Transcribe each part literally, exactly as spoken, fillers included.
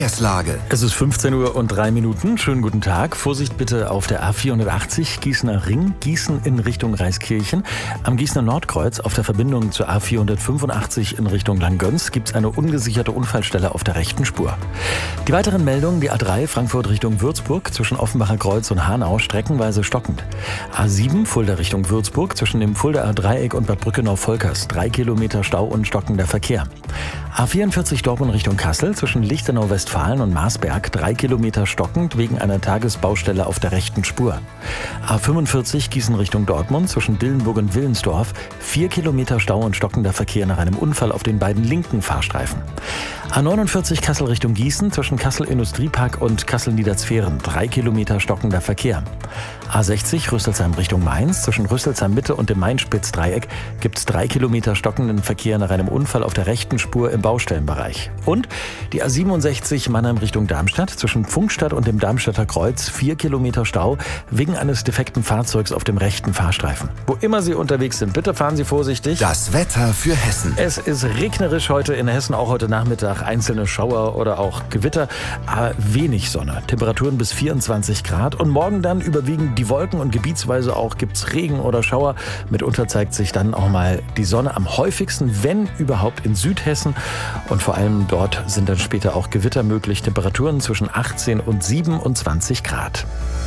Verkehrslage. Es ist fünfzehn Uhr und drei Minuten. Schönen guten Tag. Vorsicht bitte auf der A vierhundertachtzig Gießener Ring, Gießen in Richtung Reiskirchen. Am Gießener Nordkreuz auf der Verbindung zur A vierhundertfünfundachtzig in Richtung Langgöns gibt es eine ungesicherte Unfallstelle auf der rechten Spur. Die weiteren Meldungen: die A drei Frankfurt Richtung Würzburg zwischen Offenbacher Kreuz und Hanau streckenweise stockend. A sieben Fulda Richtung Würzburg zwischen dem Fuldaer Dreieck und Bad Brückenau-Volkers drei Kilometer Stau und stockender Verkehr. A vierundvierzig Dortmund Richtung Kassel zwischen Lichtenau Westfalen und Marsberg drei Kilometer stockend wegen einer Tagesbaustelle auf der rechten Spur. A fünfundvierzig Gießen Richtung Dortmund zwischen Dillenburg und Willensdorf vier Kilometer Stau und stockender Verkehr nach einem Unfall auf den beiden linken Fahrstreifen. A neunundvierzig Kassel Richtung Gießen zwischen Kassel Industriepark und Kassel Niederzferen drei Kilometer stockender Verkehr. A sechzig Rüsselsheim Richtung Mainz zwischen Rüsselsheim Mitte und dem Main-Spitz-Dreieck gibt es drei Kilometer stockenden Verkehr nach einem Unfall auf der rechten Spur im Baustellenbereich. Und die A siebenundsechzig Mannheim Richtung Darmstadt zwischen Pfungstadt und dem Darmstadter Kreuz vier Kilometer Stau wegen eines defekten Fahrzeugs auf dem rechten Fahrstreifen. Wo immer Sie unterwegs sind, bitte fahren Sie vorsichtig. Das Wetter für Hessen. Es ist regnerisch heute in Hessen, auch heute Nachmittag einzelne Schauer oder auch Gewitter, aber wenig Sonne. Temperaturen bis vierundzwanzig Grad und morgen dann überwiegend die Wolken und gebietsweise auch gibt's Regen oder Schauer. Mitunter zeigt sich dann auch mal die Sonne am häufigsten, wenn überhaupt, in Südhessen. Und vor allem dort sind dann später auch Gewitter möglich. Temperaturen zwischen achtzehn und siebenundzwanzig Grad.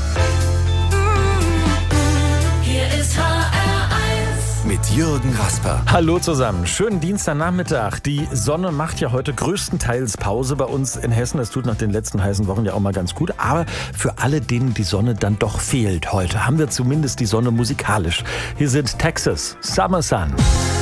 Hier ist H R eins. Mit Jürgen Rasper. Hallo zusammen, schönen Dienstagnachmittag. Die Sonne macht ja heute größtenteils Pause bei uns in Hessen. Das tut nach den letzten heißen Wochen ja auch mal ganz gut. Aber für alle, denen die Sonne dann doch fehlt heute, haben wir zumindest die Sonne musikalisch. Hier sind Texas, Summer Sun.